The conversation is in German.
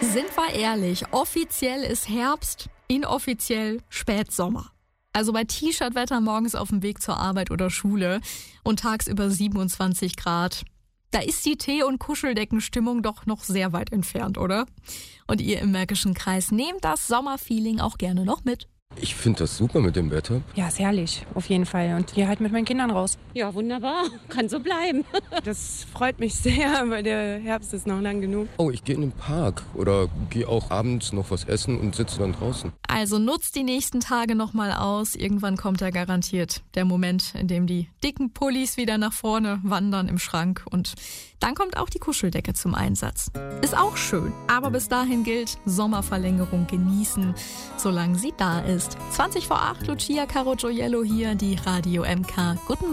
Sind wir ehrlich, offiziell ist Herbst, inoffiziell Spätsommer. Also bei T-Shirt-Wetter morgens auf dem Weg zur Arbeit oder Schule und tagsüber 27 Grad. Da ist die Tee- und Kuscheldeckenstimmung doch noch sehr weit entfernt, oder? Und ihr im Märkischen Kreis nehmt das Sommerfeeling auch gerne noch mit. Ich finde das super mit dem Wetter. Ja, ist herrlich, auf jeden Fall. Und gehe halt mit meinen Kindern raus. Ja, wunderbar. Kann so bleiben. Das freut mich sehr, weil der Herbst ist noch lang genug. Oh, ich gehe in den Park oder gehe auch abends noch was essen und sitze dann draußen. Also nutzt die nächsten Tage nochmal aus. Irgendwann kommt da garantiert der Moment, in dem die dicken Pullis wieder nach vorne wandern im Schrank. Und dann kommt auch die Kuscheldecke zum Einsatz. Ist auch schön. Aber bis dahin gilt, Sommerverlängerung genießen, solange sie da ist. 20 vor 8, Lucia Caro Gioiello hier, die Radio MK. Guten